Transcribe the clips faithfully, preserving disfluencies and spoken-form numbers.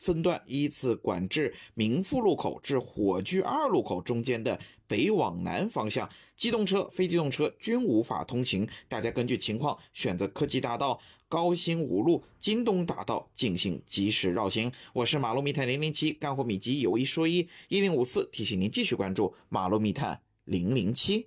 分段依次管制民富路口至火炬二路口中间的北往南方向，机动车、非机动车均无法通行，大家根据情况选择科技大道、高新五路、京东大道进行及时绕行。我是马路密探零零七，干货秘籍有一说一，一零五四提醒您继续关注马路密探零零七。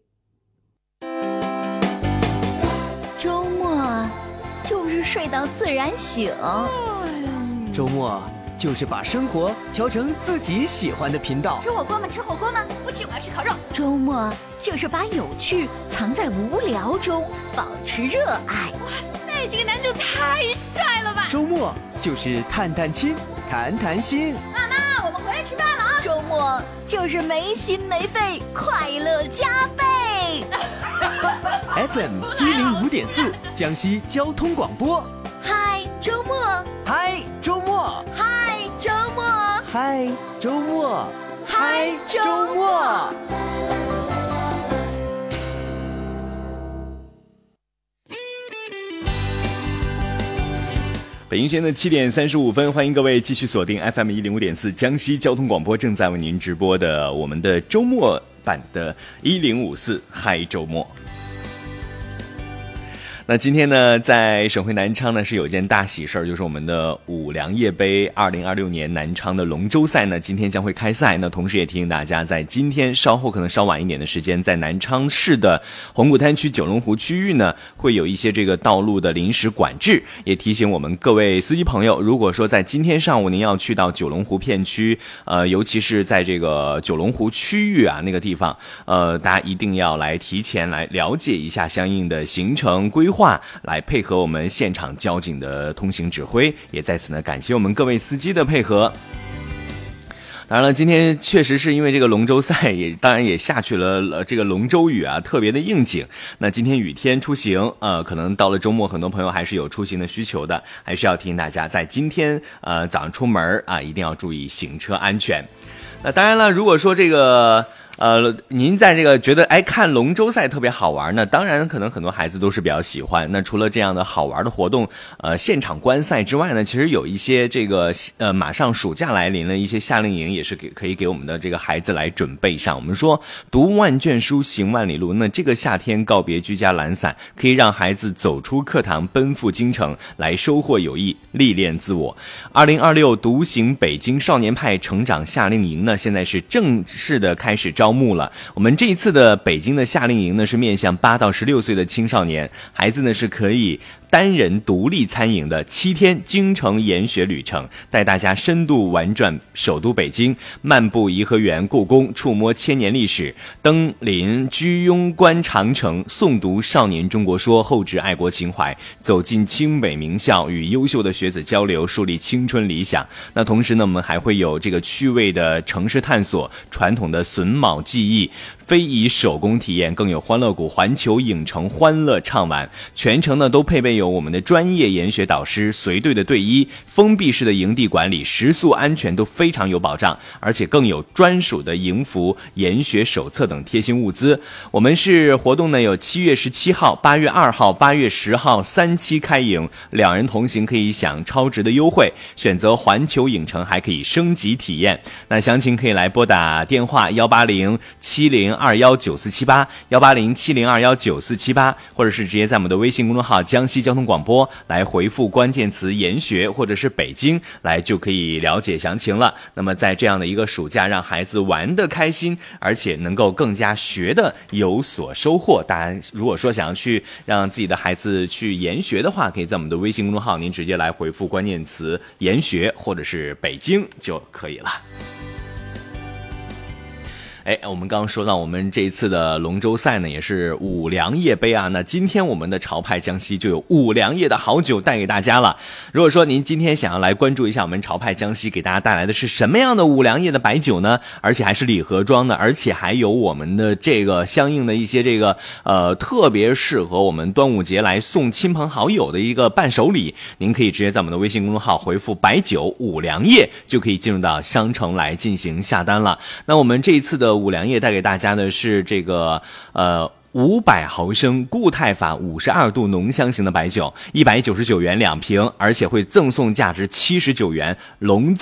周末就是睡到自然醒， 周末就是把生活调成自己喜欢的频道。 吃火锅吗？吃火锅吗？ 不去，我要吃烤肉。 周末就是把有趣藏在无聊中，保持热爱。 哇塞，这个男主太帅了吧！ 周末就是探探亲，谈谈心。 妈妈，我们回来吃饭了啊！ 周末就是没心没肺，快乐加倍。 F M 一零五点四，江西交通广播。 嗨，周末！ 嗨，周末！ 嗨，周末！ 嗨，周末！ 嗨，周末！ 北京时间的七点三十五分，欢迎各位继续锁定 F M 一零五点四江西交通广播，正在为您直播的我们的周末版的一零五四嗨周末。那今天呢，在省会南昌呢是有一件大喜事儿，就是我们的五粮液杯二零二六年南昌的龙舟赛呢，今天将会开赛。那同时也提醒大家，在今天稍后可能稍晚一点的时间，在南昌市的红谷滩区九龙湖区域呢，会有一些这个道路的临时管制。也提醒我们各位司机朋友，如果说在今天上午您要去到九龙湖片区，呃，尤其是在这个九龙湖区域啊那个地方，呃，大家一定要来提前来了解一下相应的行程规划。话来配合我们现场交警的通行指挥，也在此呢感谢我们各位司机的配合。当然了，今天确实是因为这个龙舟赛也当然也下去了、呃、这个龙舟雨啊，特别的应景。那今天雨天出行呃可能到了周末很多朋友还是有出行的需求的，还是要提醒大家在今天呃早上出门啊一定要注意行车安全。那当然了，如果说这个呃，您在这个觉得哎看龙舟赛特别好玩呢，当然可能很多孩子都是比较喜欢。那除了这样的好玩的活动，呃，现场观赛之外呢，其实有一些这个呃马上暑假来临了一些夏令营，也是给可以给我们的这个孩子来准备上。我们说读万卷书，行万里路，那这个夏天告别居家懒散，可以让孩子走出课堂，奔赴京城，来收获友谊，历练自我。二零二六独行北京少年派成长夏令营呢，现在是正式的开始招募了。我们这一次的北京的夏令营呢，是面向八到十六岁的青少年孩子呢，是可以单人独立参营的七天京城研学旅程，带大家深度玩转首都北京，漫步颐和园、故宫，触摸千年历史，登临居庸关长城，诵读少年中国说，厚植爱国情怀，走进清北名校，与优秀的学子交流，树立青春理想。那同时呢，我们还会有这个趣味的城市探索，传统的榫卯技艺，非遗手工体验，更有欢乐谷环球影城欢乐畅玩。全程呢都配备有我们的专业研学导师，随队的队医，封闭式的营地管理，食宿安全都非常有保障，而且更有专属的营服、研学手册等贴心物资。我们是活动呢有七月十七号、八月二号、八月十号三期开营，两人同行可以享超值的优惠，选择环球影城还可以升级体验。那详情可以来拨打电话幺八零七零二幺九四七八幺八零七零二幺九四七八，或者是直接在我们的微信公众号江西交通广播来回复关键词研学或者是北京来，就可以了解详情了。那么在这样的一个暑假，让孩子玩得开心，而且能够更加学的有所收获。大家如果说想要去让自己的孩子去研学的话，可以在我们的微信公众号您直接来回复关键词研学或者是北京就可以了。哎，我们刚刚说到我们这一次的龙舟赛呢，也是五粮液杯啊。那今天我们的潮派江西就有五粮液的好酒带给大家了。如果说您今天想要来关注一下我们潮派江西给大家带来的是什么样的五粮液的白酒呢？而且还是礼盒装的，而且还有我们的这个相应的一些这个呃特别适合我们端午节来送亲朋好友的一个伴手礼。您可以直接在我们的微信公众号回复白酒五粮液，就可以进入到商城来进行下单了。那我们这一次的五粮液带给大家的是这个呃五百毫升固态法五十二度浓香型的白酒，一百九十九元两瓶，而且会赠送价值七十九元龙